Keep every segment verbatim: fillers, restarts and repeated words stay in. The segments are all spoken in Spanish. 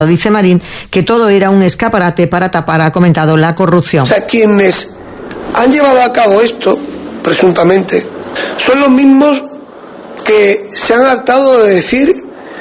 Dice Marín que todo era un escaparate para tapar, ha comentado, la corrupción. O sea, quienes han llevado a cabo esto, presuntamente, son los mismos que se han hartado de decir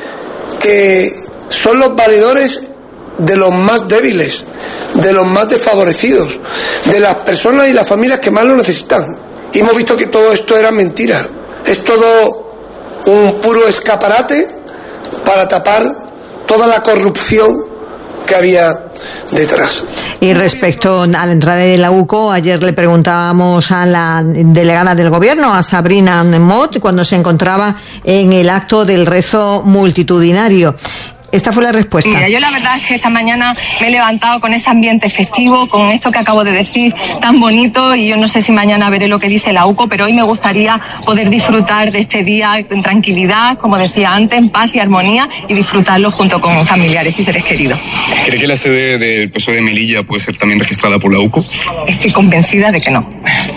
que son los valedores de los más débiles, de los más desfavorecidos, de las personas y las familias que más lo necesitan. Y hemos visto que todo esto era mentira. Es todo un puro escaparate para tapar toda la corrupción que había detrás. Y respecto a la entrada de la U C O, ayer le preguntábamos a la delegada del Gobierno, a Sabrina Mott, cuando se encontraba en el acto del rezo multitudinario. Esta fue la respuesta. Mira, yo la verdad es que esta mañana me he levantado con ese ambiente festivo, con esto que acabo de decir, tan bonito, y yo no sé si mañana veré lo que dice la U C O, pero hoy me gustaría poder disfrutar de este día en tranquilidad, como decía antes, en paz y armonía, y disfrutarlo junto con familiares y seres queridos. ¿Cree que la sede del P S O E de Melilla puede ser también registrada por la U C O? Estoy convencida de que no.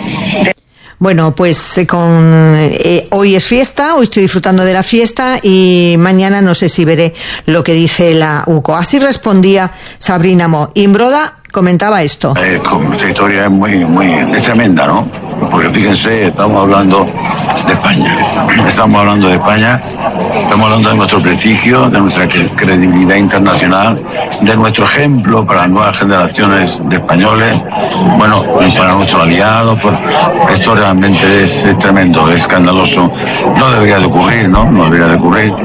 Bueno, pues eh, con eh, hoy es fiesta, hoy estoy disfrutando de la fiesta y mañana no sé si veré lo que dice la U C O. Así respondía Sabrina Mott. Imbroda comentaba esto. Eh, esta historia es muy, muy, es tremenda, ¿no? Porque fíjense, estamos hablando de España, estamos hablando de España, estamos hablando de nuestro prestigio, de nuestra credibilidad internacional, de nuestro ejemplo para las nuevas generaciones de españoles, bueno, para nuestros aliados. Por... Esto realmente es, es tremendo, es escandaloso, no debería de ocurrir, ¿no? No debería de ocurrir.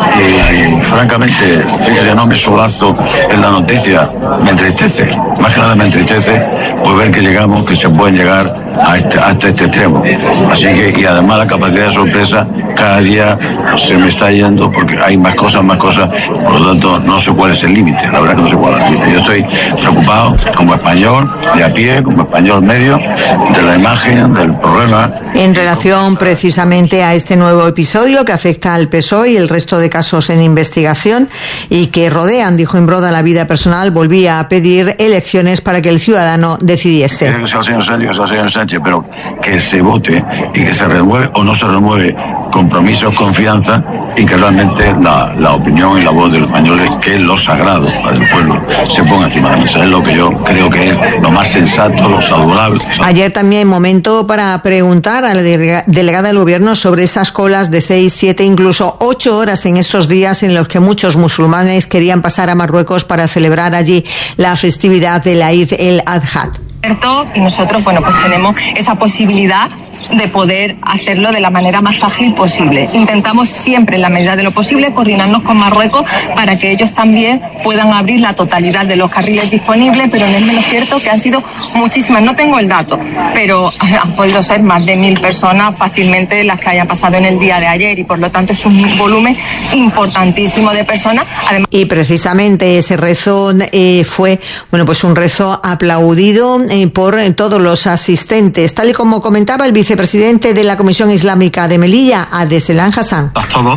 Y, y francamente, fíjate, no me solazo en la noticia, me entristece. Más que nada me entristece por ver que llegamos, que se pueden llegar a este, hasta este extremo. Así que, y además la capacidad de sorpresa cada día se me está yendo porque hay más cosas, más cosas, por lo tanto no sé cuál es el límite, la verdad que no sé cuál es el límite. Yo estoy preocupado como español, de a pie, como español medio, de la imagen, del problema. En relación precisamente a este nuevo episodio que afecta al P S O E y el resto de casos en investigación y que rodean, dijo Imbroda, la vida personal, volvía a pedir elecciones para que el ciudadano decidiese. Que sea el señor Sánchez, que sea el señor Sánchez, pero que se vote y que se renueve o no se renueve compromisos, confianza, y que realmente la, la opinión y la voz de los españoles, que es lo sagrado para el pueblo, se ponga encima de la mesa. Es lo que yo creo que es lo más sensato, lo saludable. Ayer también momento para preguntar a la delegada del Gobierno sobre esas colas de seis, siete, incluso ocho horas en estos días en los que muchos musulmanes querían pasar a Marruecos para celebrar allí la festividad de la Eid el-Adha. Y nosotros, bueno, pues tenemos esa posibilidad de poder hacerlo de la manera más ágil posible. Intentamos siempre, en la medida de lo posible, coordinarnos con Marruecos para que ellos también puedan abrir la totalidad de los carriles disponibles, pero no es menos cierto que han sido muchísimas, no tengo el dato, pero han podido ser más de mil personas fácilmente las que hayan pasado en el día de ayer, y por lo tanto es un volumen importantísimo de personas. Además... Y precisamente ese rezo eh, fue, bueno, pues un rezo aplaudido por todos los asistentes, tal y como comentaba el vicepresidente de la Comisión Islámica de Melilla, Abdeselam Hassan. Todo,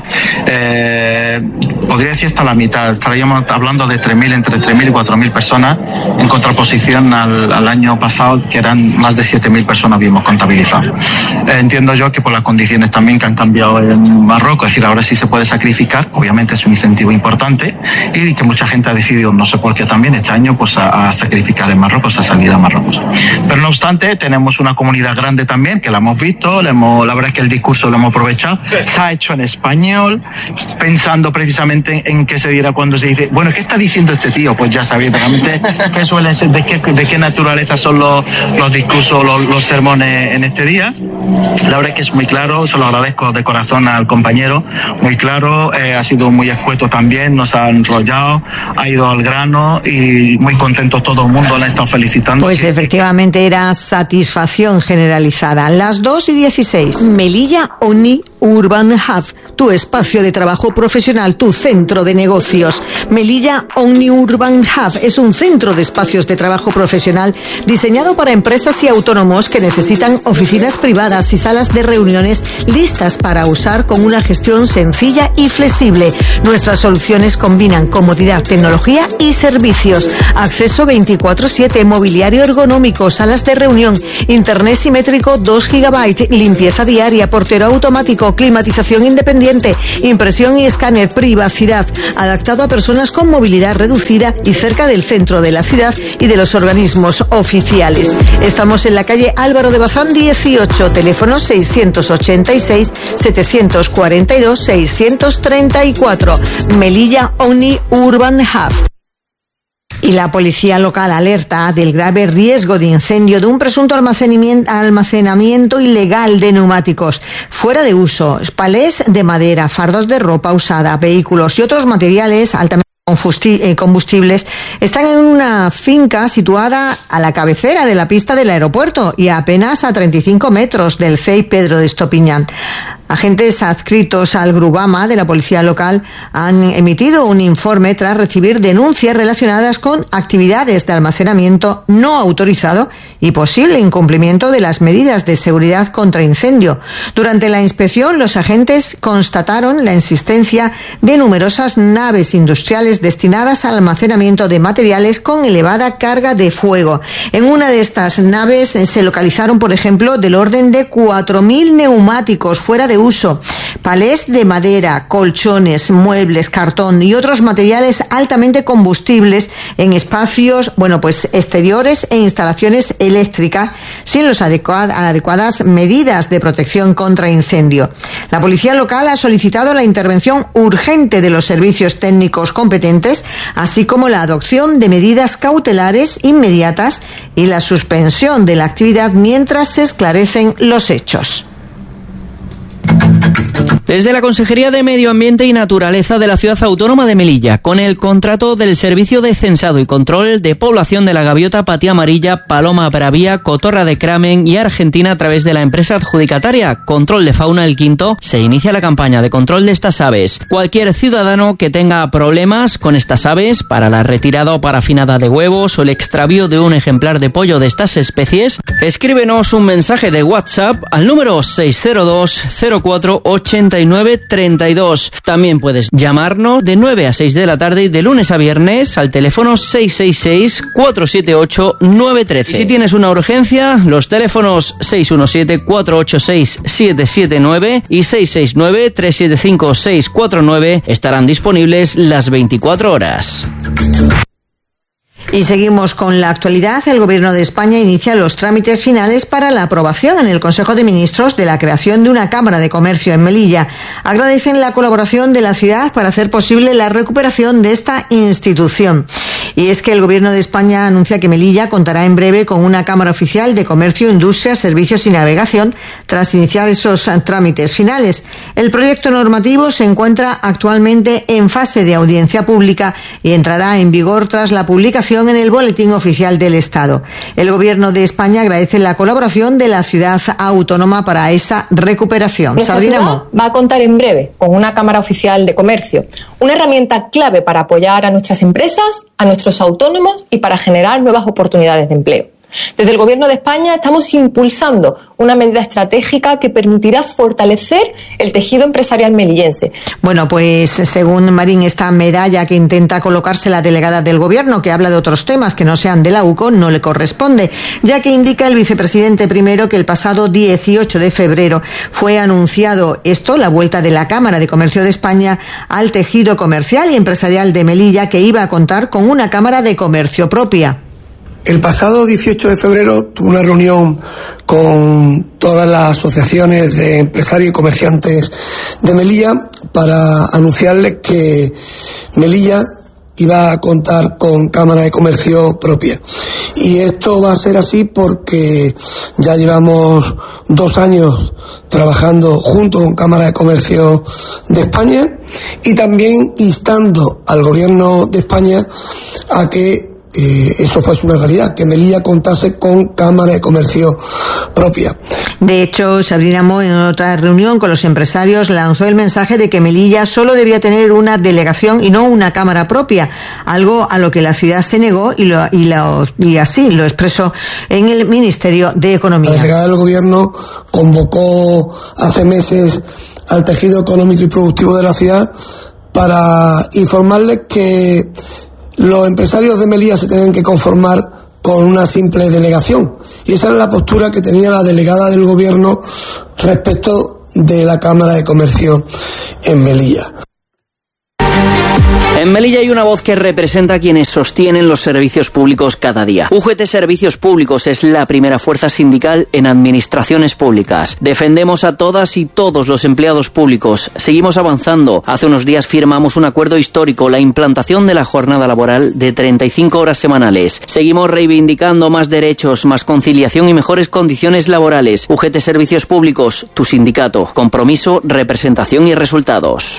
eh, podría decir hasta la mitad, estaríamos hablando de tres mil, entre tres mil y cuatro mil personas, en contraposición al, al año pasado, que eran más de siete mil personas habíamos contabilizado. Eh, entiendo yo que por las condiciones también que han cambiado en Marruecos, es decir, ahora sí se puede sacrificar, obviamente es un incentivo importante, y que mucha gente ha decidido, no sé por qué también, este año pues a, a sacrificar en Marruecos, a salir a Marruecos. Pero no obstante, tenemos una comunidad grande también, que la hemos visto, la, hemos, la verdad es que el discurso lo hemos aprovechado, se ha hecho en español, pensando precisamente en, en qué se diera cuando se dice, bueno, ¿qué está diciendo este tío? Pues ya sabéis realmente qué suelen ser, de qué, de qué naturaleza son los, los discursos, los, los sermones en este día. La verdad es que es muy claro, se lo agradezco de corazón al compañero, muy claro, eh, ha sido muy escueto también, nos ha enrollado, ha ido al grano y muy contento todo el mundo, le ha estado felicitando. Pues efectivamente era satisfacción generalizada. Las dos y dieciséis. Melilla Omni Urban Hub, tu espacio de trabajo profesional, tu centro de negocios. Melilla Omni Urban Hub es un centro de espacios de trabajo profesional diseñado para empresas y autónomos que necesitan oficinas privadas y salas de reuniones listas para usar con una gestión sencilla y flexible. Nuestras soluciones combinan comodidad, tecnología y servicios. Acceso veinticuatro siete, mobiliario ergonómico, salas de reunión, internet simétrico dos gigabytes, limpieza diaria, portero automático, climatización independiente, impresión y escáner, privacidad, adaptado a personas con movilidad reducida y cerca del centro de la ciudad y de los organismos oficiales. Estamos en la calle Álvaro de Bazán dieciocho, teléfono seiscientos ochenta y seis, setecientos cuarenta y dos, seiscientos treinta y cuatro. Melilla Omni Urban Hub. Y la policía local alerta del grave riesgo de incendio de un presunto almacenamiento ilegal de neumáticos fuera de uso, palés de madera, fardos de ropa usada, vehículos y otros materiales altamente combustibles están en una finca situada a la cabecera de la pista del aeropuerto y a apenas a treinta y cinco metros del C E I Pedro de Estopiñán. Agentes adscritos al Grubama de la policía local han emitido un informe tras recibir denuncias relacionadas con actividades de almacenamiento no autorizado y posible incumplimiento de las medidas de seguridad contra incendio. Durante la inspección, los agentes constataron la existencia de numerosas naves industriales destinadas al almacenamiento de materiales con elevada carga de fuego. En una de estas naves se localizaron, por ejemplo, del orden de cuatro mil neumáticos fuera de uso, palés de madera, colchones, muebles, cartón y otros materiales altamente combustibles en espacios, bueno, pues exteriores e instalaciones eléctricas sin las adecuadas medidas de protección contra incendio. La policía local ha solicitado la intervención urgente de los servicios técnicos competentes, así como la adopción de medidas cautelares inmediatas y la suspensión de la actividad mientras se esclarecen los hechos. Desde la Consejería de Medio Ambiente y Naturaleza de la Ciudad Autónoma de Melilla, con el contrato del Servicio de Censado y Control de Población de la Gaviota Patía Amarilla, Paloma Bravía, Cotorra de Kramen y Argentina a través de la empresa adjudicataria Control de Fauna El Quinto, se inicia la campaña de control de estas aves. Cualquier ciudadano que tenga problemas con estas aves para la retirada o parafinada de huevos o el extravío de un ejemplar de pollo de estas especies, escríbenos un mensaje de WhatsApp al número seis cero dos cero cuatro ochenta y nueve treinta y dos. También puedes llamarnos de nueve a seis de la tarde y de lunes a viernes al teléfono seis seis seis, cuatro siete ocho, nueve uno tres. Y si tienes una urgencia, los teléfonos seis uno siete, cuatro ocho seis, siete siete nueve y seis seis nueve, tres siete cinco, seis cuatro nueve estarán disponibles las veinticuatro horas. Y seguimos con la actualidad. El Gobierno de España inicia los trámites finales para la aprobación en el Consejo de Ministros de la creación de una Cámara de Comercio en Melilla. Agradecen la colaboración de la ciudad para hacer posible la recuperación de esta institución. Y es que el Gobierno de España anuncia que Melilla contará en breve con una Cámara Oficial de Comercio, Industria, Servicios y Navegación tras iniciar esos trámites finales. El proyecto normativo se encuentra actualmente en fase de audiencia pública y entrará en vigor tras la publicación en el Boletín Oficial del Estado. El Gobierno de España agradece la colaboración de la ciudad autónoma para esa recuperación. Nuestra Sabrina ciudad Mo. va a contar en breve con una Cámara Oficial de Comercio, una herramienta clave para apoyar a nuestras empresas, a nuestros autónomos y para generar nuevas oportunidades de empleo. Desde el Gobierno de España estamos impulsando una medida estratégica que permitirá fortalecer el tejido empresarial melillense. Bueno, pues según Marín, esta medalla que intenta colocarse la delegada del Gobierno, que habla de otros temas que no sean de la U C O, no le corresponde, ya que indica el vicepresidente primero que el pasado dieciocho de febrero fue anunciado esto, la vuelta de la Cámara de Comercio de España al tejido comercial y empresarial de Melilla, que iba a contar con una Cámara de Comercio propia. El pasado dieciocho de febrero tuve una reunión con todas las asociaciones de empresarios y comerciantes de Melilla para anunciarles que Melilla iba a contar con Cámara de Comercio propia. Y esto va a ser así porque ya llevamos dos años trabajando junto con Cámara de Comercio de España y también instando al Gobierno de España a que Eh, eso fuese una realidad, que Melilla contase con Cámara de Comercio propia. De hecho, Sabrina Mo, en otra reunión con los empresarios, lanzó el mensaje de que Melilla solo debía tener una delegación y no una cámara propia, algo a lo que la ciudad se negó y, lo, y, lo, y así lo expresó en el Ministerio de Economía. La delegada del Gobierno convocó hace meses al tejido económico y productivo de la ciudad para informarles que los empresarios de Melilla se tenían que conformar con una simple delegación. Y esa era la postura que tenía la delegada del Gobierno respecto de la Cámara de Comercio en Melilla. En Melilla hay una voz que representa a quienes sostienen los servicios públicos cada día. U G T Servicios Públicos es la primera fuerza sindical en administraciones públicas. Defendemos a todas y todos los empleados públicos. Seguimos avanzando. Hace unos días firmamos un acuerdo histórico, la implantación de la jornada laboral de treinta y cinco horas semanales. Seguimos reivindicando más derechos, más conciliación y mejores condiciones laborales. U G T Servicios Públicos, tu sindicato. Compromiso, representación y resultados.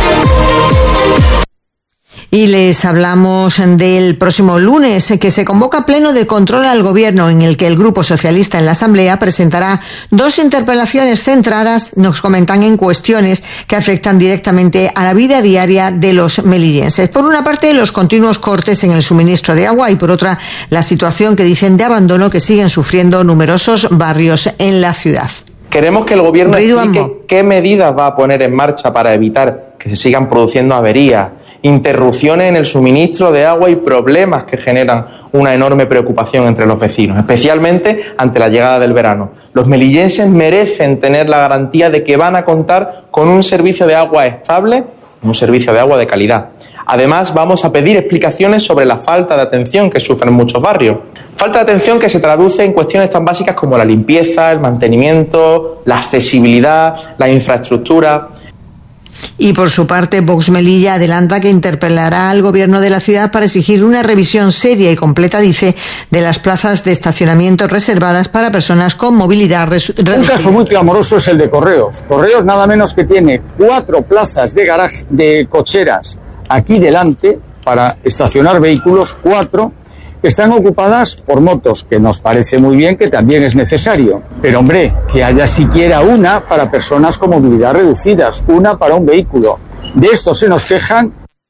Y les hablamos del próximo lunes, que se convoca pleno de control al Gobierno, en el que el Grupo Socialista en la Asamblea presentará dos interpelaciones centradas, nos comentan, en cuestiones que afectan directamente a la vida diaria de los melillenses. Por una parte, los continuos cortes en el suministro de agua y, por otra, la situación que dicen de abandono que siguen sufriendo numerosos barrios en la ciudad. Queremos que el Gobierno explique qué medidas va a poner en marcha para evitar que se sigan produciendo averías, interrupciones en el suministro de agua y problemas que generan una enorme preocupación entre los vecinos, especialmente ante la llegada del verano. Los melillenses merecen tener la garantía de que van a contar con un servicio de agua estable, un servicio de agua de calidad. Además, vamos a pedir explicaciones sobre la falta de atención que sufren muchos barrios. Falta de atención que se traduce en cuestiones tan básicas como la limpieza, el mantenimiento, la accesibilidad, la infraestructura. Y por su parte, Vox Melilla adelanta que interpelará al Gobierno de la ciudad para exigir una revisión seria y completa, dice, de las plazas de estacionamiento reservadas para personas con movilidad reducida. Un caso muy clamoroso es el de Correos. Correos nada menos que tiene cuatro plazas de garaje, de cocheras aquí delante para estacionar vehículos, cuatro que están ocupadas por motos, que nos parece muy bien, que también es necesario. Pero hombre, que haya siquiera una para personas con movilidad reducidas, una para un vehículo. De esto se nos quejan.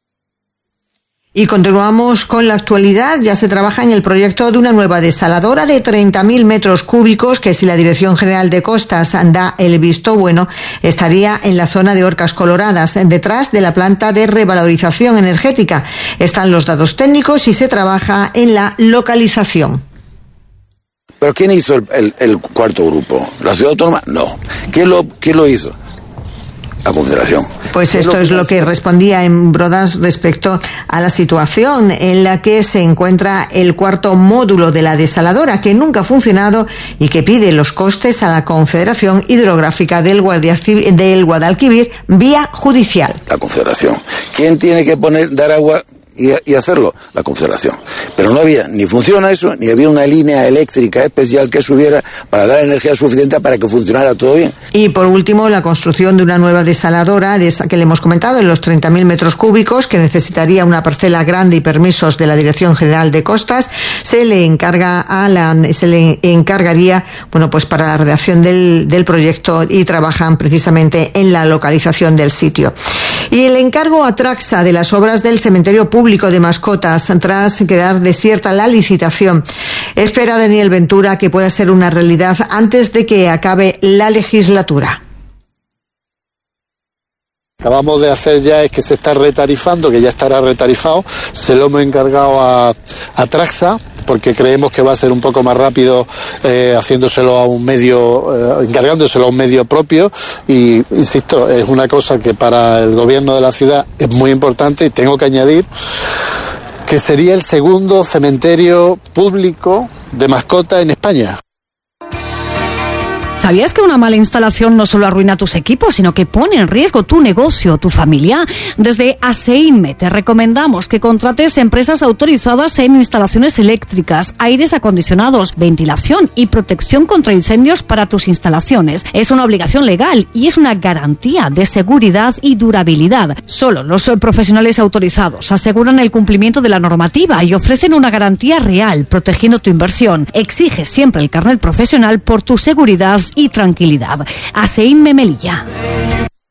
Y continuamos con la actualidad. Ya se trabaja en el proyecto de una nueva desaladora de treinta mil metros cúbicos que, si la Dirección General de Costas da el visto bueno, estaría en la zona de Orcas Coloradas, detrás de la planta de revalorización energética. Están los datos técnicos y se trabaja en la localización. ¿Pero quién hizo el, el, el cuarto grupo? ¿La ciudad autónoma? No. ¿Quién lo, quién lo hizo? La Confederación. Pues esto es lo que respondía en Brodas respecto a la situación en la que se encuentra el cuarto módulo de la desaladora, que nunca ha funcionado y que pide los costes a la Confederación Hidrográfica del, del Guadalquivir vía judicial. La Confederación. ¿Quién tiene que poner, dar agua y, y hacerlo? La Confederación. Pero no había, ni funciona eso, ni había una línea eléctrica especial que subiera para dar energía suficiente para que funcionara todo bien. Y por último, la construcción de una nueva desaladora, de esa que le hemos comentado, en los treinta mil metros cúbicos, que necesitaría una parcela grande y permisos de la Dirección General de Costas, se le encarga a la, se le encargaría, bueno, pues para la redacción del, del proyecto, y trabajan precisamente en la localización del sitio. Y el encargo a Traxa de las obras del cementerio público de Mascotas, tras quedar desierta la licitación, espera Daniel Ventura que pueda ser una realidad antes de que acabe la legislatura. Acabamos de hacer ya es que se está retarifando, que ya estará retarifado, se lo hemos encargado a, a Traxa, porque creemos que va a ser un poco más rápido eh, haciéndoselo a un medio, eh, encargándoselo a un medio propio, y insisto, es una cosa que para el gobierno de la ciudad es muy importante, y tengo que añadir que sería el segundo cementerio público de mascota en España. ¿Sabías que una mala instalación no solo arruina tus equipos, sino que pone en riesgo tu negocio, tu familia? Desde ASEINME te recomendamos que contrates empresas autorizadas en instalaciones eléctricas, aires acondicionados, ventilación y protección contra incendios para tus instalaciones. Es una obligación legal y es una garantía de seguridad y durabilidad. Solo los profesionales autorizados aseguran el cumplimiento de la normativa y ofrecen una garantía real, protegiendo tu inversión. Exige siempre el carnet profesional por tu seguridad y tranquilidad. ASEINME Melilla.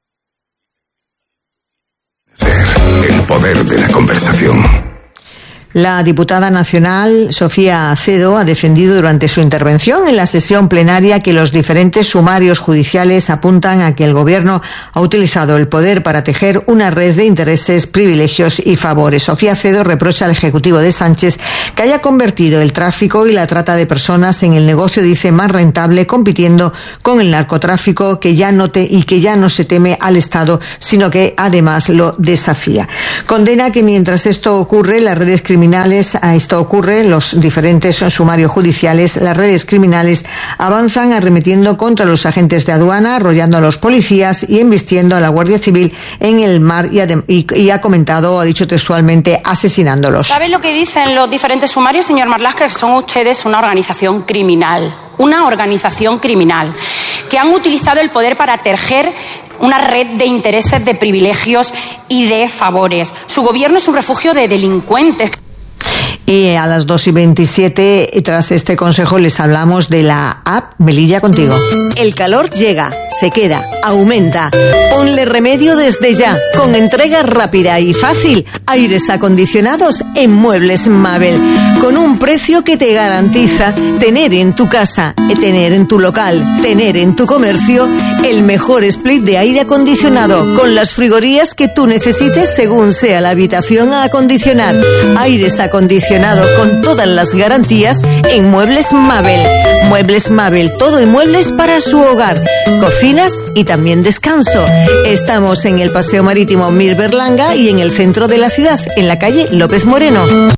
El poder de la conversación. La diputada nacional Sofía Acedo ha defendido durante su intervención en la sesión plenaria que los diferentes sumarios judiciales apuntan a que el Gobierno ha utilizado el poder para tejer una red de intereses, privilegios y favores. Sofía Acedo reprocha al Ejecutivo de Sánchez que haya convertido el tráfico y la trata de personas en el negocio, dice, más rentable, compitiendo con el narcotráfico que ya no te, y que ya no se teme al Estado, sino que además lo desafía. Condena que mientras esto ocurre, las redes criminales a esto ocurre, los diferentes sumarios judiciales, las redes criminales avanzan arremetiendo contra los agentes de aduana, arrollando a los policías y embistiendo a la Guardia Civil en el mar y, y, y ha comentado, ha dicho textualmente, asesinándolos. ¿Saben lo que dicen los diferentes sumarios, señor Marlaska? Que son ustedes una organización criminal, una organización criminal, que han utilizado el poder para tejer una red de intereses, de privilegios y de favores. Su gobierno es un refugio de delincuentes. Y a las dos y veintisiete, tras este consejo, les hablamos de la app Melilla Contigo. El calor llega, se queda, aumenta. Ponle remedio desde ya, con entrega rápida y fácil. Aires acondicionados en Muebles Mabel, con un precio que te garantiza tener en tu casa, tener en tu local, tener en tu comercio el mejor split de aire acondicionado, con las frigorías que tú necesites según sea la habitación a acondicionar. Aires acondicionados con todas las garantías en Muebles Mabel. Muebles Mabel, todo en muebles para su hogar, cocinas y también descanso. Estamos en el Paseo Marítimo Mir Berlanga y en el centro de la ciudad, en la calle López Moreno.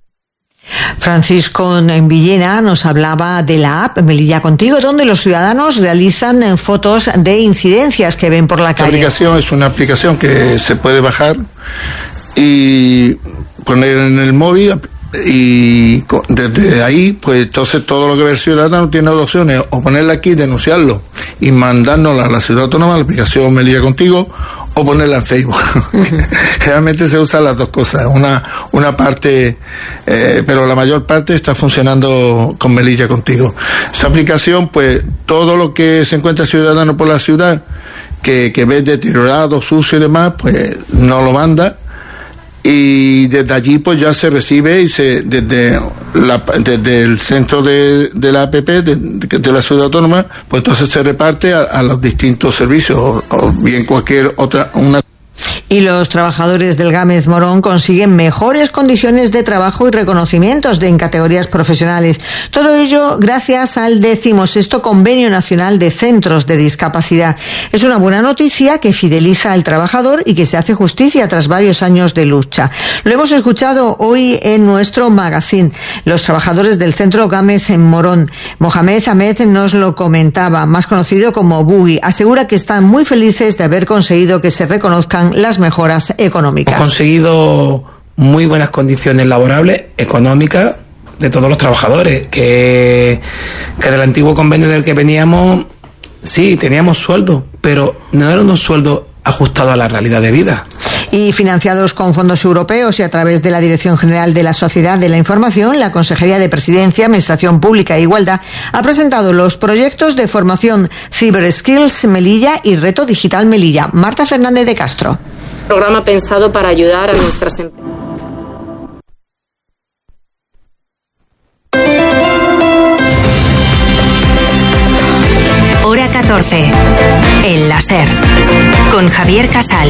Francisco en Villena nos hablaba de la app Melilla Contigo, donde los ciudadanos realizan fotos de incidencias que ven por la calle. La aplicación es una aplicación que se puede bajar y poner en el móvil, y desde ahí, pues entonces todo lo que ve el ciudadano tiene dos opciones: o ponerla aquí, denunciarlo y mandárnosla a la ciudad autónoma, la aplicación Melilla Contigo, o ponerla en Facebook. Realmente se usan las dos cosas, una una parte, eh, pero la mayor parte está funcionando con Melilla Contigo. Esa aplicación, pues todo lo que se encuentra ciudadano por la ciudad, que, que ve deteriorado, sucio y demás, pues nos lo manda. Y desde allí pues ya se recibe y se desde la, desde el centro de, de la A P P de, de la ciudad autónoma, pues entonces se reparte a, a los distintos servicios o, o bien cualquier otra una. Y los trabajadores del Gámez Morón consiguen mejores condiciones de trabajo y reconocimientos de en categorías profesionales. Todo ello gracias al decimosexto Convenio Nacional de Centros de Discapacidad. Es una buena noticia que fideliza al trabajador y que se hace justicia tras varios años de lucha. Lo hemos escuchado hoy en nuestro magazine. Los trabajadores del Centro Gámez en Morón. Mohamed Ahmed nos lo comentaba, más conocido como Bugui. Asegura que están muy felices de haber conseguido que se reconozcan las mejoras económicas. Hemos conseguido muy buenas condiciones laborables, económicas, de todos los trabajadores, que, que en el antiguo convenio del que veníamos, sí, teníamos sueldo, pero no eran unos sueldos ajustados a la realidad de vida. Y financiados con fondos europeos y a través de la Dirección General de la Sociedad de la Información, la Consejería de Presidencia, Administración Pública e Igualdad ha presentado los proyectos de formación Cyber Skills Melilla y Reto Digital Melilla. Marta Fernández de Castro. Programa pensado para ayudar a nuestras empresas. Hora catorce. El láser. Con Javier Casal.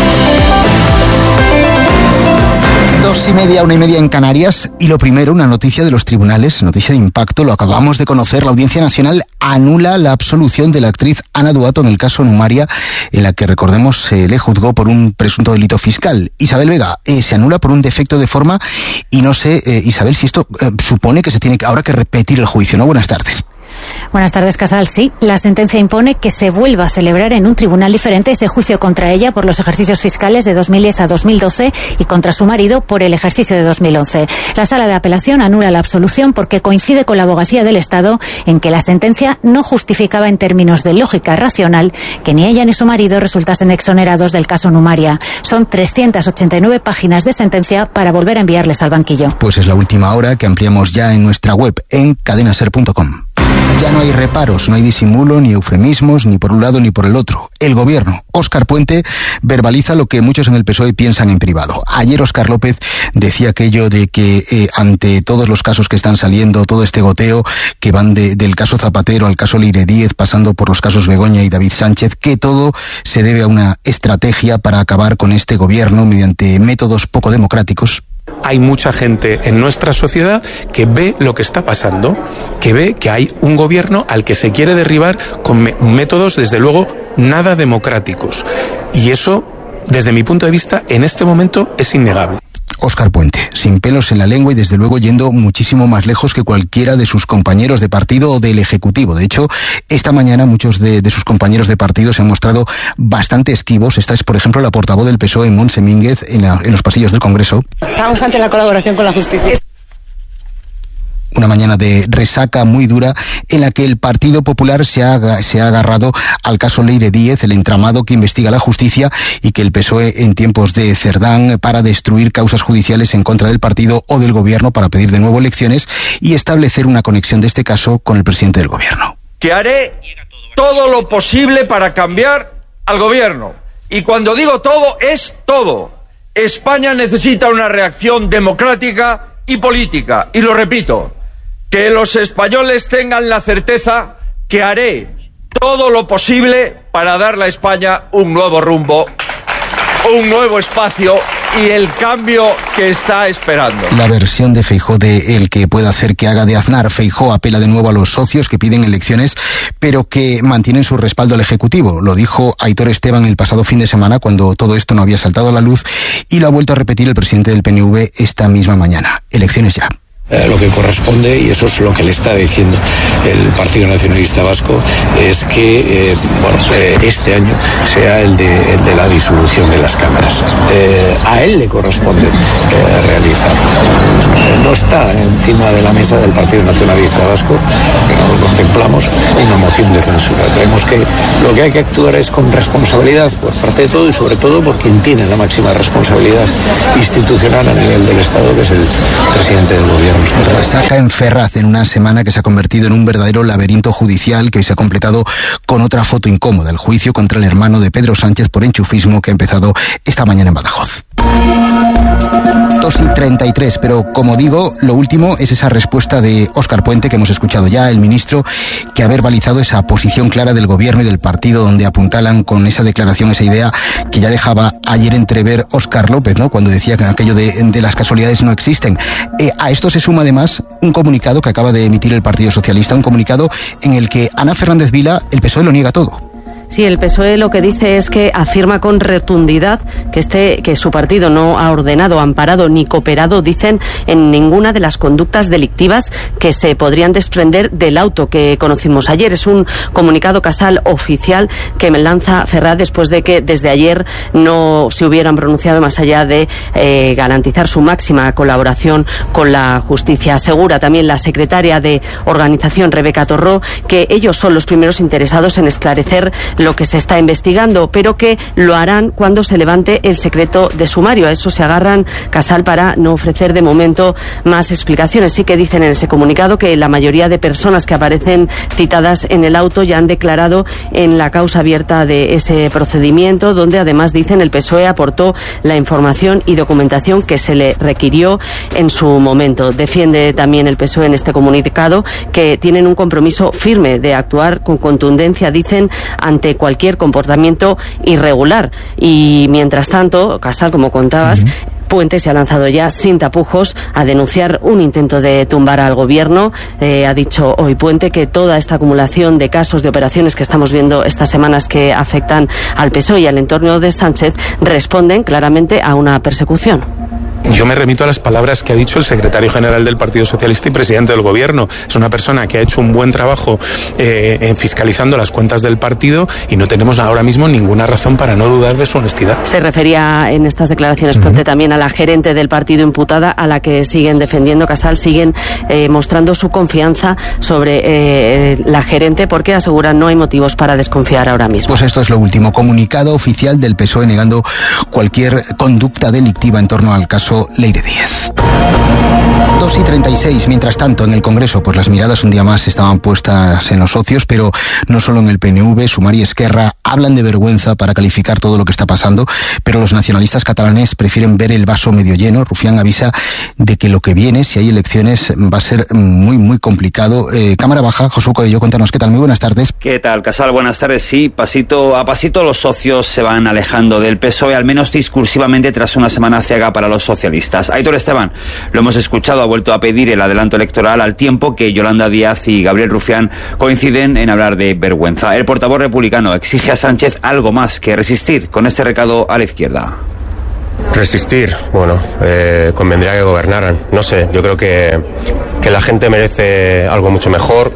Dos y media, una y media en Canarias. Y lo primero, una noticia de los tribunales, noticia de impacto, lo acabamos de conocer. La Audiencia Nacional anula la absolución de la actriz Ana Duato en el caso Numaria, en la que, recordemos, se le juzgó por un presunto delito fiscal. Isabel Vega, eh, se anula por un defecto de forma y no sé, eh, Isabel, si esto eh, supone que se tiene ahora que repetir el juicio, ¿no? Buenas tardes. Buenas tardes, Casal. Sí, la sentencia impone que se vuelva a celebrar en un tribunal diferente ese juicio contra ella por los ejercicios fiscales de dos mil diez a dos mil doce y contra su marido por el ejercicio de dos mil once. La Sala de Apelación anula la absolución porque coincide con la Abogacía del Estado en que la sentencia no justificaba en términos de lógica racional que ni ella ni su marido resultasen exonerados del caso Numaria. Son trescientas ochenta y nueve páginas de sentencia para volver a enviarles al banquillo. Pues es la última hora que ampliamos ya en nuestra web en cadena ser punto com. Ya no hay reparos, no hay disimulo, ni eufemismos, ni por un lado ni por el otro. El gobierno, Óscar Puente, verbaliza lo que muchos en el P S O E piensan en privado. Ayer Óscar López decía aquello de que eh, ante todos los casos que están saliendo, todo este goteo que van de, del caso Zapatero al caso Leire Díez, pasando por los casos Begoña y David Sánchez, que todo se debe a una estrategia para acabar con este gobierno mediante métodos poco democráticos. Hay mucha gente en nuestra sociedad que ve lo que está pasando, que ve que hay un gobierno al que se quiere derribar con me- métodos, desde luego, nada democráticos. Y eso, desde mi punto de vista, en este momento es innegable. Óscar Puente, sin pelos en la lengua y desde luego yendo muchísimo más lejos que cualquiera de sus compañeros de partido o del Ejecutivo. De hecho, esta mañana muchos de, de sus compañeros de partido se han mostrado bastante esquivos. Esta es, por ejemplo, la portavoz del P S O E, Montse Mínguez, en, la, en los pasillos del Congreso. Estamos ante la colaboración con la justicia. Una mañana de resaca muy dura en la que el Partido Popular se ha, se ha agarrado al caso Leire Díez, el entramado que investiga la justicia, y que el P S O E en tiempos de Cerdán para destruir causas judiciales en contra del partido o del gobierno para pedir de nuevo elecciones y establecer una conexión de este caso con el presidente del gobierno. Que haré todo lo posible para cambiar al gobierno. Y cuando digo todo, es todo. España necesita una reacción democrática y política. Y lo repito, que los españoles tengan la certeza que haré todo lo posible para darle a España un nuevo rumbo, un nuevo espacio y el cambio que está esperando. La versión de Feijóo de el que pueda hacer que haga de Aznar. Feijóo apela de nuevo a los socios que piden elecciones, pero que mantienen su respaldo al Ejecutivo. Lo dijo Aitor Esteban el pasado fin de semana, cuando todo esto no había saltado a la luz, y lo ha vuelto a repetir el presidente del P N V esta misma mañana. Elecciones ya. Eh, lo que corresponde, y eso es lo que le está diciendo el Partido Nacionalista Vasco, es que eh, bueno, eh, este año sea el de, el de la disolución de las cámaras. Eh, a él le corresponde eh, realizarlo. Eh, no está encima de la mesa del Partido Nacionalista Vasco, pero contemplamos una moción de censura. Creemos que lo que hay que actuar es con responsabilidad por parte de todo y sobre todo por quien tiene la máxima responsabilidad institucional a nivel del Estado, que es el presidente del gobierno. Resaca en Ferraz en una semana que se ha convertido en un verdadero laberinto judicial, que hoy se ha completado con otra foto incómoda: el juicio contra el hermano de Pedro Sánchez por enchufismo, que ha empezado esta mañana en Badajoz. dos y treinta y tres, pero como digo, lo último es esa respuesta de Óscar Puente que hemos escuchado ya, el ministro, que ha verbalizado esa posición clara del gobierno y del partido, donde apuntalan con esa declaración, esa idea que ya dejaba ayer entrever Óscar López, ¿no?, cuando decía que aquello de, de las casualidades no existen. Eh, a esto se suma además un comunicado que acaba de emitir el Partido Socialista, un comunicado en el que Ana Fernández Vila, el P S O E, lo niega todo. Sí, el P S O E lo que dice es que afirma con rotundidad que este que su partido no ha ordenado, amparado ni cooperado, dicen, en ninguna de las conductas delictivas que se podrían desprender del auto que conocimos ayer. Es un comunicado Casal oficial que me lanza Ferraz después de que desde ayer no se hubieran pronunciado más allá de eh, garantizar su máxima colaboración con la justicia. Asegura también la secretaria de organización, Rebeca Torró, que ellos son los primeros interesados en esclarecer lo que se está investigando, pero que lo harán cuando se levante el secreto de sumario. A eso se agarran, Casal, para no ofrecer de momento más explicaciones. Sí que dicen en ese comunicado que la mayoría de personas que aparecen citadas en el auto ya han declarado en la causa abierta de ese procedimiento, donde además, dicen, el P S O E aportó la información y documentación que se le requirió en su momento. Defiende también el P S O E en este comunicado que tienen un compromiso firme de actuar con contundencia, dicen, ante cualquier comportamiento irregular. Y mientras tanto, Casal, como contabas, uh-huh. Puente se ha lanzado ya sin tapujos a denunciar un intento de tumbar al gobierno. Eh, ha dicho hoy Puente que toda esta acumulación de casos, de operaciones que estamos viendo estas semanas que afectan al P S O E y al entorno de Sánchez responden claramente a una persecución. Yo me remito a las palabras que ha dicho el secretario general del Partido Socialista y presidente del Gobierno. Es una persona que ha hecho un buen trabajo eh, en fiscalizando las cuentas del partido y no tenemos ahora mismo ninguna razón para no dudar de su honestidad. Se refería en estas declaraciones uh-huh. Puente también a la gerente del partido imputada, a la que siguen defendiendo. Casal, siguen eh, mostrando su confianza sobre eh, la gerente, porque aseguran no hay motivos para desconfiar ahora mismo. Pues esto es lo último. Comunicado oficial del P S O E negando cualquier conducta delictiva en torno al caso Leire Díez. dos y treinta y seis. Mientras tanto, en el Congreso, pues las miradas un día más estaban puestas en los socios, pero no solo en el P N V. Sumar y Esquerra hablan de vergüenza para calificar todo lo que está pasando, pero los nacionalistas catalanes prefieren ver el vaso medio lleno. Rufián avisa de que lo que viene, si hay elecciones, va a ser muy, muy complicado. Eh, Cámara Baja, Josué Coello, cuéntanos qué tal. Muy buenas tardes. ¿Qué tal, Casal? Buenas tardes. Sí, pasito a pasito los socios se van alejando del P S O E, al menos discursivamente, tras una semana ciega para los socialistas. Aitor Esteban, lo hemos escuchado, ha vuelto a pedir el adelanto electoral, al tiempo que Yolanda Díaz y Gabriel Rufián coinciden en hablar de vergüenza. El portavoz republicano exige a Sánchez algo más que resistir, con este recado a la izquierda. Resistir, bueno, eh, convendría que gobernaran. No sé, yo creo que, que la gente merece algo mucho mejor.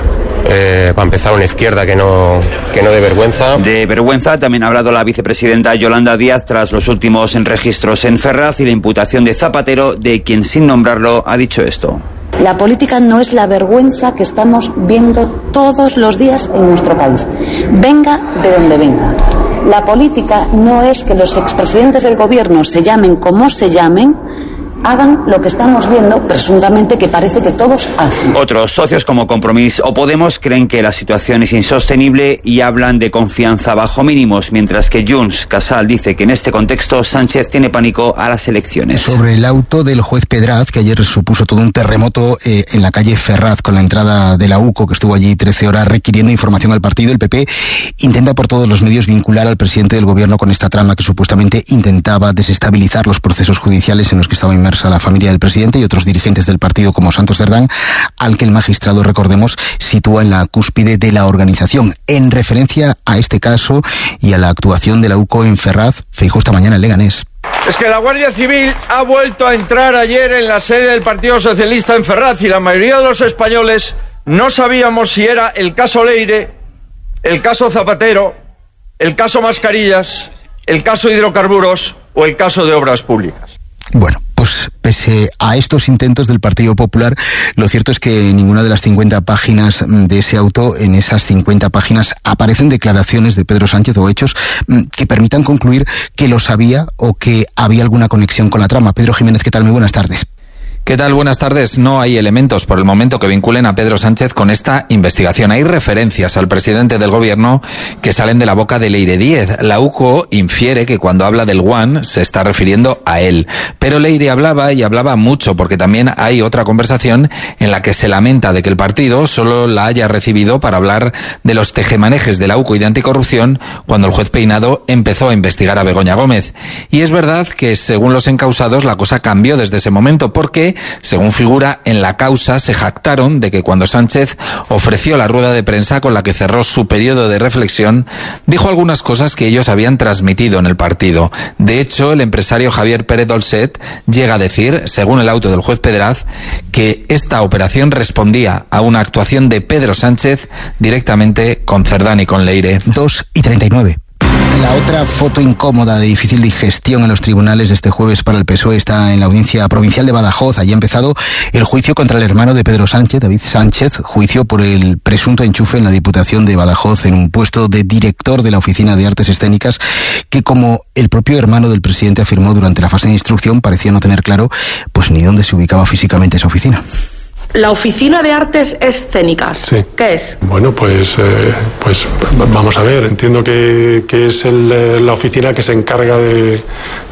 Eh, para empezar, una izquierda que no, que no dé vergüenza. De vergüenza también ha hablado la vicepresidenta Yolanda Díaz tras los últimos registros en Ferraz y la imputación de Zapatero, de quien, sin nombrarlo, ha dicho esto. La política no es la vergüenza que estamos viendo todos los días en nuestro país, venga de donde venga. La política no es que los expresidentes del gobierno, se llamen como se llamen, hagan lo que estamos viendo, presuntamente, que parece que todos hacen. Otros socios como Compromís o Podemos creen que la situación es insostenible y hablan de confianza bajo mínimos, mientras que Junts, Casal, dice que en este contexto Sánchez tiene pánico a las elecciones. Sobre el auto del juez Pedraz, que ayer supuso todo un terremoto eh, en la calle Ferraz, con la entrada de la U C O, que estuvo allí trece horas requiriendo información al partido, el P P intenta por todos los medios vincular al presidente del gobierno con esta trama que supuestamente intentaba desestabilizar los procesos judiciales en los que estaba inmerso a la familia del presidente y otros dirigentes del partido como Santos Cerdán, al que el magistrado, recordemos, sitúa en la cúspide de la organización. En referencia a este caso y a la actuación de la U C O en Ferraz, Feijóo esta mañana en Leganés. Es que la Guardia Civil ha vuelto a entrar ayer en la sede del Partido Socialista en Ferraz y la mayoría de los españoles no sabíamos si era el caso Leire, el caso Zapatero, el caso Mascarillas, el caso Hidrocarburos o el caso de Obras Públicas. Bueno, pues pese a estos intentos del Partido Popular, lo cierto es que en ninguna de las cincuenta páginas de ese auto, en esas cincuenta páginas, aparecen declaraciones de Pedro Sánchez o hechos que permitan concluir que lo sabía o que había alguna conexión con la trama. Pedro Jiménez, ¿qué tal? Muy buenas tardes. ¿Qué tal? Buenas tardes. No hay elementos por el momento que vinculen a Pedro Sánchez con esta investigación. Hay referencias al presidente del gobierno que salen de la boca de Leire Díez. La U C O infiere que cuando habla del One se está refiriendo a él. Pero Leire hablaba y hablaba mucho, porque también hay otra conversación en la que se lamenta de que el partido solo la haya recibido para hablar de los tejemanejes de la U C O y de anticorrupción cuando el juez Peinado empezó a investigar a Begoña Gómez. Y es verdad que, según los encausados, la cosa cambió desde ese momento, porque según figura en la causa, se jactaron de que cuando Sánchez ofreció la rueda de prensa con la que cerró su periodo de reflexión, dijo algunas cosas que ellos habían transmitido en el partido. De hecho, el empresario Javier Pérez Dolcet llega a decir, según el auto del juez Pedraz, que esta operación respondía a una actuación de Pedro Sánchez directamente con Cerdán y con Leire. dos y treinta y nueve. La otra foto incómoda de difícil digestión en los tribunales de este jueves para el P S O E está en la Audiencia Provincial de Badajoz. Allí ha empezado el juicio contra el hermano de Pedro Sánchez, David Sánchez, juicio por el presunto enchufe en la Diputación de Badajoz en un puesto de director de la Oficina de Artes Escénicas, que, como el propio hermano del presidente afirmó durante la fase de instrucción, parecía no tener claro pues ni dónde se ubicaba físicamente esa oficina. La Oficina de Artes Escénicas, sí. ¿Qué es? Bueno, pues eh, pues vamos a ver, entiendo que, que es el, la oficina que se encarga de,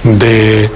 de,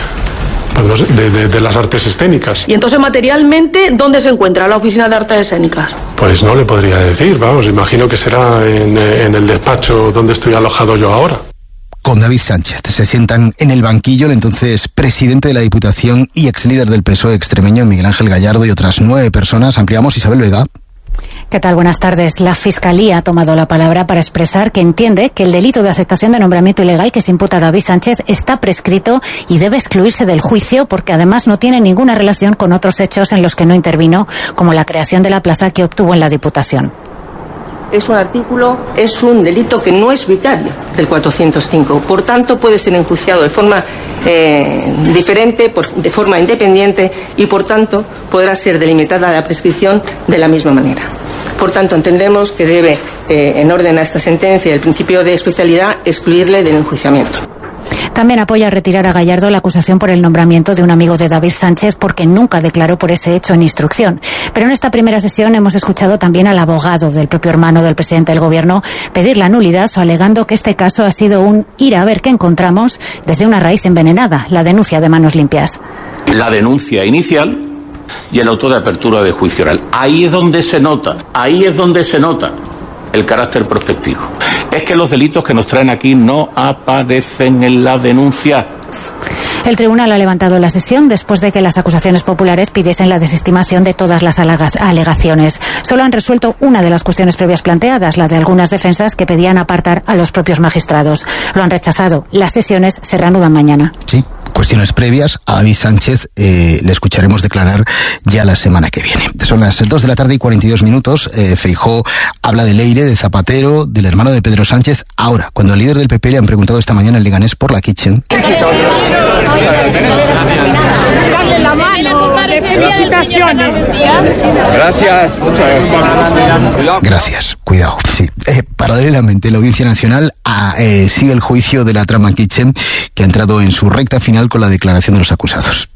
de, de, de las artes escénicas. Y entonces, materialmente, ¿dónde se encuentra la Oficina de Artes Escénicas? Pues no le podría decir, vamos, imagino que será en, en el despacho donde estoy alojado yo ahora. Con David Sánchez se sientan en el banquillo el entonces presidente de la Diputación y ex líder del P S O E extremeño, Miguel Ángel Gallardo, y otras nueve personas. Ampliamos, Isabel Vega. ¿Qué tal? Buenas tardes. La Fiscalía ha tomado la palabra para expresar que entiende que el delito de aceptación de nombramiento ilegal que se imputa a David Sánchez está prescrito y debe excluirse del juicio, porque además no tiene ninguna relación con otros hechos en los que no intervino, como la creación de la plaza que obtuvo en la Diputación. Es un artículo, es un delito que no es vicario del cuatrocientos cinco. Por tanto, puede ser enjuiciado de forma eh, diferente, por, de forma independiente, y por tanto podrá ser delimitada la prescripción de la misma manera. Por tanto, entendemos que debe, eh, en orden a esta sentencia, el principio de especialidad, excluirle del enjuiciamiento. También apoya retirar a Gallardo la acusación por el nombramiento de un amigo de David Sánchez porque nunca declaró por ese hecho en instrucción. Pero en esta primera sesión hemos escuchado también al abogado del propio hermano del presidente del Gobierno pedir la nulidad, alegando que este caso ha sido un ir a ver qué encontramos desde una raíz envenenada, la denuncia de Manos Limpias. La denuncia inicial y el auto de apertura de juicio oral. Ahí es donde se nota, ahí es donde se nota el carácter prospectivo. Es que los delitos que nos traen aquí no aparecen en la denuncia. El tribunal ha levantado la sesión después de que las acusaciones populares pidiesen la desestimación de todas las alegaciones. Solo han resuelto una de las cuestiones previas planteadas, la de algunas defensas que pedían apartar a los propios magistrados. Lo han rechazado. Las sesiones se reanudan mañana. Sí. Cuestiones previas a David Sánchez eh, le escucharemos declarar ya la semana que viene. Son las dos de la tarde y cuarenta y dos minutos. Eh, Feijóo habla de Leire, de Zapatero, del hermano de Pedro Sánchez. Ahora, cuando al líder del P P le han preguntado esta mañana en Leganés por la Kitchen. Gracias. Gracias. Cuidado. Sí. Eh, paralelamente, la Audiencia Nacional a, eh, sigue el juicio de la trama Kitchen, que ha entrado en su recta final con la declaración de los acusados.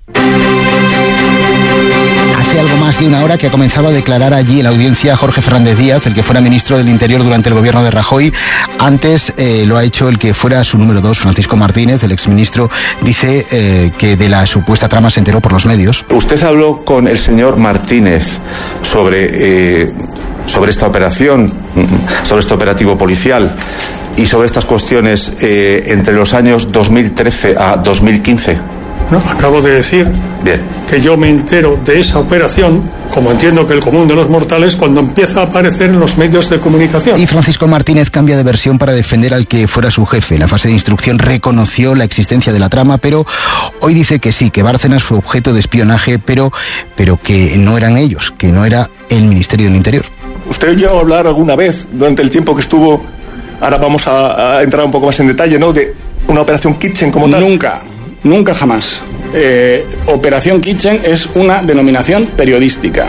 Hace algo más de una hora que ha comenzado a declarar allí en la audiencia Jorge Fernández Díaz, el que fuera ministro del Interior durante el gobierno de Rajoy. Antes eh, lo ha hecho el que fuera su número dos, Francisco Martínez, el exministro. Dice eh, que de la supuesta trama se enteró por los medios. Usted habló con el señor Martínez sobre, eh, sobre esta operación, sobre este operativo policial y sobre estas cuestiones eh, entre los años dos mil trece a dos mil quince. No, acabo de decir Bien. que yo me entero de esa operación, como entiendo que el común de los mortales, cuando empieza a aparecer en los medios de comunicación. Y Francisco Martínez cambia de versión para defender al que fuera su jefe. En la fase de instrucción reconoció la existencia de la trama, pero hoy dice que sí, que Bárcenas fue objeto de espionaje, pero, pero que no eran ellos, que no era el Ministerio del Interior. ¿Usted oyó hablar alguna vez, durante el tiempo que estuvo, ahora vamos a, a entrar un poco más en detalle, ¿no?, de una operación Kitchen como tal? Nunca. Nunca jamás. Eh, Operación Kitchen es una denominación periodística.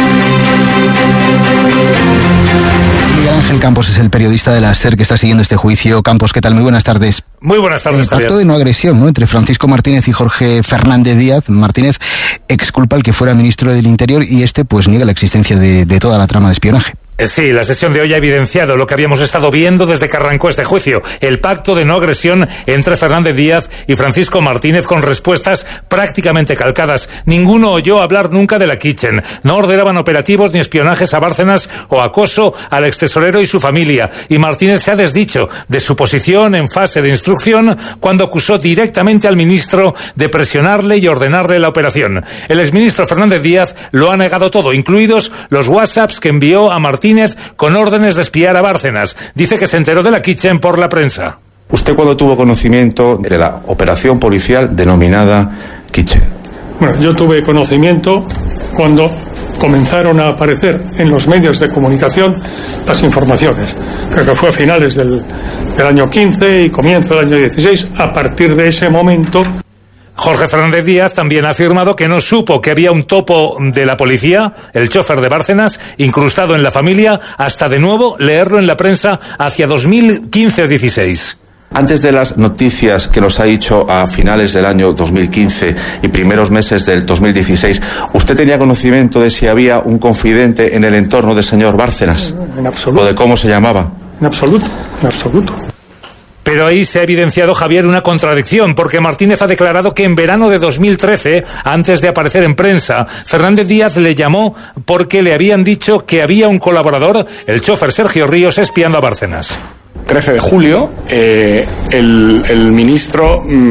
Miguel Ángel Campos es el periodista de la SER que está siguiendo este juicio. Campos, ¿qué tal? Muy buenas tardes. Muy buenas tardes, El pacto de no agresión, ¿no?, entre Francisco Martínez y Jorge Fernández Díaz. Martínez exculpa al que fuera ministro del Interior y este pues niega la existencia de, de toda la trama de espionaje. Sí, la sesión de hoy ha evidenciado lo que habíamos estado viendo desde que arrancó este juicio, el pacto de no agresión entre Fernández Díaz y Francisco Martínez, con respuestas prácticamente calcadas. Ninguno oyó hablar nunca de la Kitchen. No ordenaban operativos ni espionajes a Bárcenas o acoso al extesorero y su familia. Y Martínez se ha desdicho de su posición en fase de instrucción cuando acusó directamente al ministro de presionarle y ordenarle la operación. El exministro Fernández Díaz lo ha negado todo, incluidos los WhatsApps que envió a Martínez con órdenes de espiar a Bárcenas. Dice que se enteró de la Kitchen por la prensa. ¿Usted cuándo tuvo conocimiento de la operación policial denominada Kitchen? Bueno, yo tuve conocimiento cuando comenzaron a aparecer en los medios de comunicación las informaciones. Creo que fue a finales del, del año quince y comienzo del año dieciséis. A partir de ese momento... Jorge Fernández Díaz también ha afirmado que no supo que había un topo de la policía, el chofer de Bárcenas, incrustado en la familia, hasta de nuevo leerlo en la prensa hacia dos mil quince dieciséis. Antes de las noticias que nos ha dicho a finales del año dos mil quince y primeros meses del dos mil dieciséis, ¿usted tenía conocimiento de si había un confidente en el entorno del señor Bárcenas? En absoluto. ¿O de cómo se llamaba? En absoluto, en absoluto. Pero ahí se ha evidenciado, Javier, una contradicción, porque Martínez ha declarado que en verano de dos mil trece, antes de aparecer en prensa, Fernández Díaz le llamó porque le habían dicho que había un colaborador, el chofer Sergio Ríos, espiando a Bárcenas. trece de julio, eh, el, el ministro mm,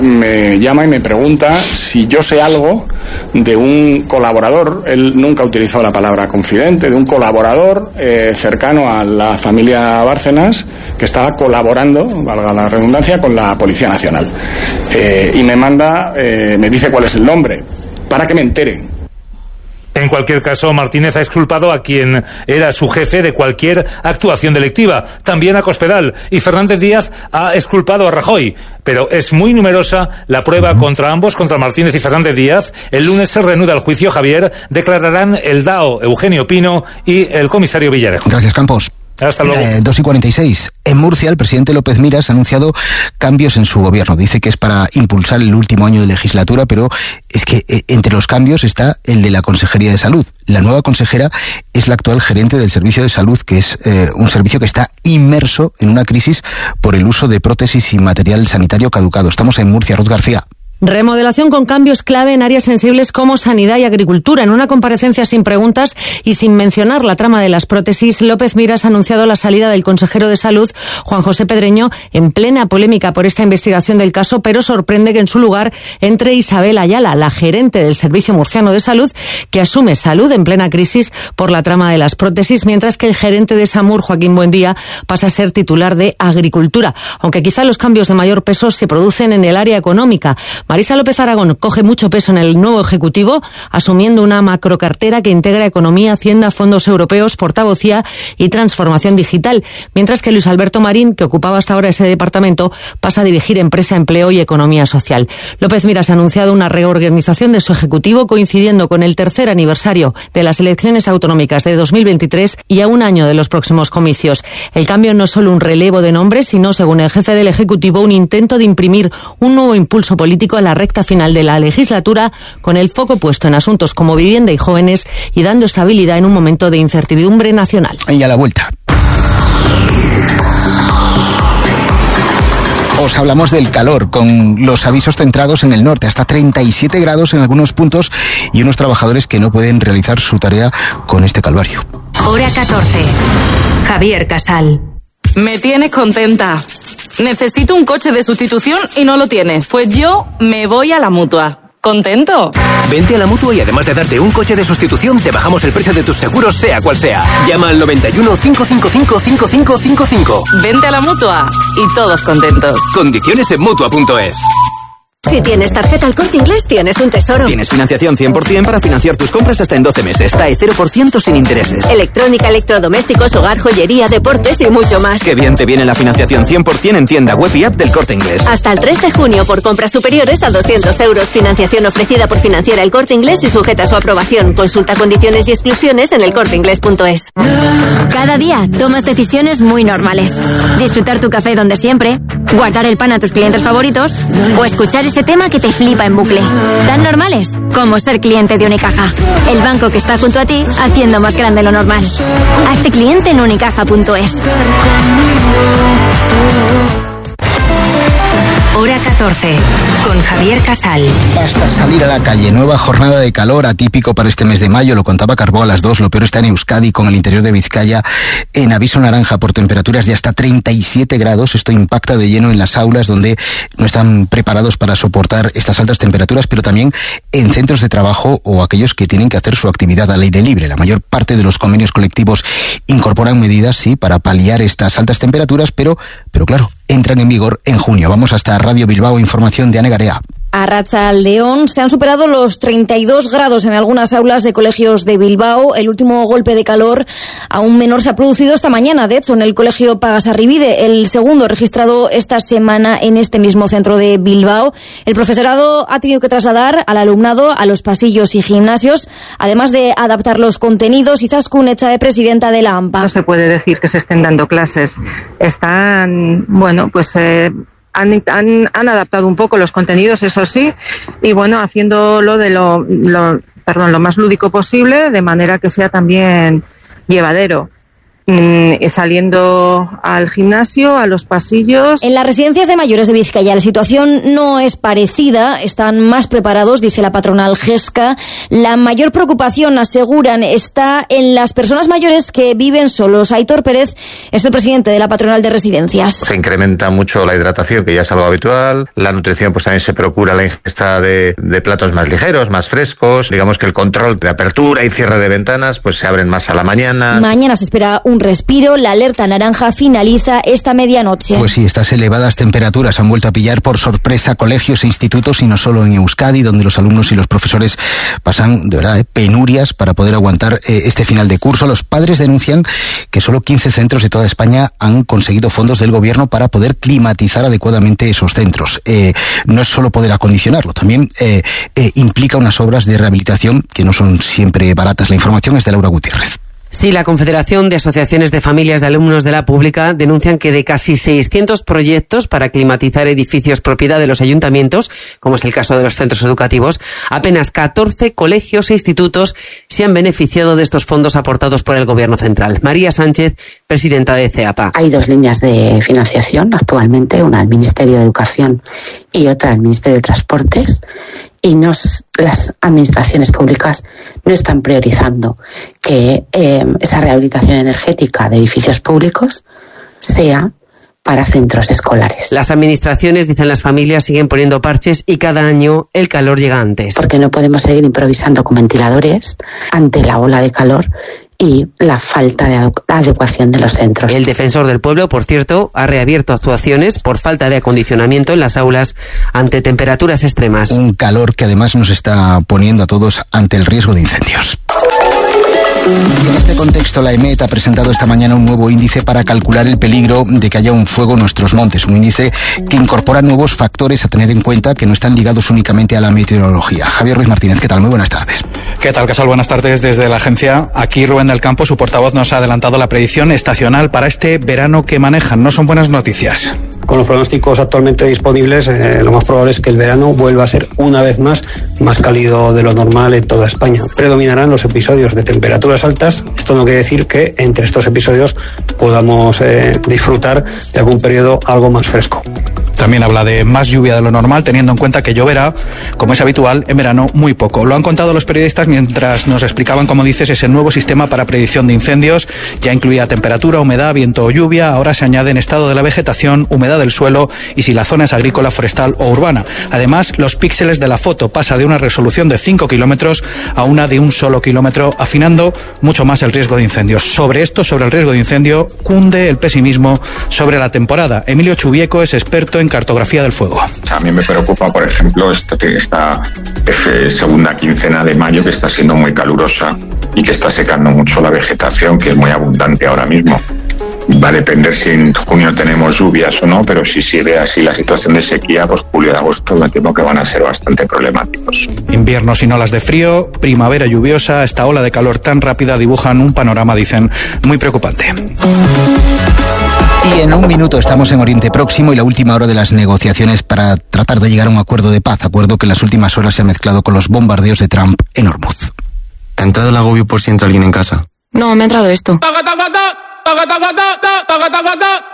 me llama y me pregunta si yo sé algo de un colaborador. Él nunca ha utilizado la palabra confidente, de un colaborador eh, cercano a la familia Bárcenas que estaba colaborando, valga la redundancia, con la Policía Nacional. Eh, y me manda, eh, me dice cuál es el nombre, para que me entere. En cualquier caso, Martínez ha exculpado a quien era su jefe de cualquier actuación delictiva, también a Cospedal, y Fernández Díaz ha exculpado a Rajoy. Pero es muy numerosa la prueba contra ambos, contra Martínez y Fernández Díaz. El lunes se reanuda el juicio, Javier. Declararán el D A O, Eugenio Pino, y el comisario Villarejo. Gracias, Campos. Hasta luego. Eh, dos y cuarenta y seis. En Murcia, el presidente López Miras ha anunciado cambios en su gobierno. Dice que es para impulsar el último año de legislatura, pero es que eh, entre los cambios está el de la Consejería de Salud. La nueva consejera es la actual gerente del Servicio de Salud, que es eh, un servicio que está inmerso en una crisis por el uso de prótesis y material sanitario caducado. Estamos en Murcia. Ruth García. Remodelación con cambios clave en áreas sensibles como sanidad y agricultura. En una comparecencia sin preguntas y sin mencionar la trama de las prótesis, López Miras ha anunciado la salida del consejero de Salud, Juan José Pedreño, en plena polémica por esta investigación del caso, pero sorprende que en su lugar entre Isabel Ayala, la gerente del Servicio Murciano de Salud, que asume salud en plena crisis por la trama de las prótesis, mientras que el gerente de SAMUR, Joaquín Buendía, pasa a ser titular de Agricultura. Aunque quizá los cambios de mayor peso se producen en el área económica. Marisa López Aragón coge mucho peso en el nuevo Ejecutivo, asumiendo una macrocartera que integra economía, hacienda, fondos europeos, portavocía y transformación digital, mientras que Luis Alberto Marín, que ocupaba hasta ahora ese departamento, pasa a dirigir empresa, empleo y economía social. López Miras ha anunciado una reorganización de su Ejecutivo coincidiendo con el tercer aniversario de las elecciones autonómicas de dos mil veintitrés y a un año de los próximos comicios. El cambio no es solo un relevo de nombres, sino, según el jefe del Ejecutivo, un intento de imprimir un nuevo impulso político a la recta final de la legislatura, con el foco puesto en asuntos como vivienda y jóvenes y dando estabilidad en un momento de incertidumbre nacional. Y a la vuelta. Os hablamos del calor, con los avisos centrados en el norte, hasta treinta y siete grados en algunos puntos y unos trabajadores que no pueden realizar su tarea con este calvario. Hora catorce. Javier Casal. Me tienes contenta. Necesito un coche de sustitución y no lo tienes. Pues yo me voy a la Mutua. ¿Contento? Vente a la Mutua y además de darte un coche de sustitución, te bajamos el precio de tus seguros, sea cual sea. Llama al noventa y uno, cinco cinco cinco, cinco cinco cinco cinco. Vente a la Mutua y todos contentos. Condiciones en Mutua punto es. Si tienes tarjeta El Corte Inglés, tienes un tesoro. Tienes financiación cien por ciento para financiar tus compras hasta en doce meses. T A E cero por ciento sin intereses. Electrónica, electrodomésticos, hogar, joyería, deportes y mucho más. Qué bien te viene la financiación cien por ciento en tienda web y app del Corte Inglés. Hasta el tres de junio por compras superiores a doscientos euros. Financiación ofrecida por Financiera El Corte Inglés y sujeta a su aprobación. Consulta condiciones y exclusiones en el corte inglés punto es. Cada día tomas decisiones muy normales. Disfrutar tu café donde siempre, guardar el pan a tus clientes favoritos o escuchar ese tema que te flipa en bucle. Tan normales como ser cliente de Unicaja. El banco que está junto a ti haciendo más grande lo normal. Hazte cliente en unicaja punto es. Hora catorce, con Javier Casal. Basta salir a la calle. Nueva jornada de calor atípico para este mes de mayo. Lo contaba Carbó a las dos. Lo peor está en Euskadi, con el interior de Vizcaya en aviso naranja por temperaturas de hasta treinta y siete grados. Esto impacta de lleno en las aulas, donde no están preparados para soportar estas altas temperaturas, pero también en centros de trabajo o aquellos que tienen que hacer su actividad al aire libre. La mayor parte de los convenios colectivos incorporan medidas, sí, para paliar estas altas temperaturas, pero, pero claro, entran en vigor en junio. Vamos hasta Radio Bilbao, información de Ane Garea. A Arratsaldeon se han superado los treinta y dos grados en algunas aulas de colegios de Bilbao. El último golpe de calor aún menor se ha producido esta mañana, de hecho, en el colegio Pagasarribide, el segundo registrado esta semana en este mismo centro de Bilbao. El profesorado ha tenido que trasladar al alumnado a los pasillos y gimnasios, además de adaptar los contenidos. Izaskun Etxabe, presidenta de la AMPA. No se puede decir que se estén dando clases. Están, bueno, pues... Eh... Han, han, han adaptado un poco los contenidos, eso sí, y bueno, haciéndolo de lo, lo, perdón, lo más lúdico posible, de manera que sea también llevadero. Mm, saliendo al gimnasio, a los pasillos. En las residencias de mayores de Vizcaya la situación no es parecida, están más preparados, dice la patronal Gesca. La mayor preocupación, aseguran, está en las personas mayores que viven solos. Aitor Pérez es el presidente de la patronal de residencias. Se incrementa mucho la hidratación, que ya es algo habitual. La nutrición, pues también se procura la ingesta de, de platos más ligeros, más frescos. Digamos que el control de apertura y cierre de ventanas, pues se abren más a la mañana. Mañana se espera un respiro. La alerta naranja finaliza esta medianoche. Pues sí, estas elevadas temperaturas han vuelto a pillar por sorpresa colegios e institutos, y no solo en Euskadi, donde los alumnos y los profesores pasan, de verdad, eh, penurias para poder aguantar eh, este final de curso. Los padres denuncian que solo quince centros de toda España han conseguido fondos del gobierno para poder climatizar adecuadamente esos centros. Eh, no es solo poder acondicionarlo, también eh, eh, implica unas obras de rehabilitación que no son siempre baratas. La información es de Laura Gutiérrez. Sí, la Confederación de Asociaciones de Familias de Alumnos de la Pública denuncian que de casi seiscientos proyectos para climatizar edificios propiedad de los ayuntamientos, como es el caso de los centros educativos, apenas catorce colegios e institutos se han beneficiado de estos fondos aportados por el Gobierno central. María Sánchez, presidenta de CEAPA. Hay dos líneas de financiación actualmente, una al Ministerio de Educación y otra al Ministerio de Transportes. Y nos, las administraciones públicas no están priorizando que eh, esa rehabilitación energética de edificios públicos sea para centros escolares. Las administraciones, dicen las familias, siguen poniendo parches y cada año el calor llega antes. Porque no podemos seguir improvisando con ventiladores ante la ola de calor y la falta de adecuación de los centros. El defensor del pueblo, por cierto, ha reabierto actuaciones por falta de acondicionamiento en las aulas ante temperaturas extremas. Un calor que además nos está poniendo a todos ante el riesgo de incendios. Y en este contexto, la EMET ha presentado esta mañana un nuevo índice para calcular el peligro de que haya un fuego en nuestros montes. Un índice que incorpora nuevos factores a tener en cuenta que no están ligados únicamente a la meteorología. Javier Ruiz Martínez, ¿qué tal? Muy buenas tardes. ¿Qué tal, Casal? Buenas tardes desde la agencia. Aquí Rubén del Campo, su portavoz, nos ha adelantado la predicción estacional para este verano que manejan. No son buenas noticias. Con los pronósticos actualmente disponibles, eh, lo más probable es que el verano vuelva a ser una vez más más cálido de lo normal en toda España. Predominarán los episodios de temperaturas altas. Esto no quiere decir que entre estos episodios podamos eh, disfrutar de algún periodo algo más fresco. También habla de más lluvia de lo normal, teniendo en cuenta que lloverá, como es habitual, en verano muy poco. Lo han contado los periodistas mientras nos explicaban, como dices, ese nuevo sistema para predicción de incendios. Ya incluía temperatura, humedad, viento o lluvia. Ahora se añade en estado de la vegetación, humedad del suelo y si la zona es agrícola, forestal o urbana. Además, los píxeles de la foto pasa de una resolución de cinco kilómetros a una de un solo kilómetro, afinando mucho más el riesgo de incendios. Sobre esto, sobre el riesgo de incendio, cunde el pesimismo sobre la temporada. Emilio Chubieco es experto en cartografía del fuego. A mí me preocupa, por ejemplo, esta, esta segunda quincena de mayo, que está siendo muy calurosa y que está secando mucho la vegetación, que es muy abundante ahora mismo. Va a depender si en junio tenemos lluvias o no, pero si sigue así la situación de sequía, pues julio y agosto me temo que van a ser bastante problemáticos. Inviernos sin olas de frío, primavera lluviosa, esta ola de calor tan rápida dibujan un panorama, dicen, muy preocupante. Y en un minuto estamos en Oriente Próximo y la última hora de las negociaciones para tratar de llegar a un acuerdo de paz, acuerdo que en las últimas horas se ha mezclado con los bombardeos de Trump en Hormuz. ¿Te ha entrado el agobio por si entra alguien en casa? No, me ha entrado esto.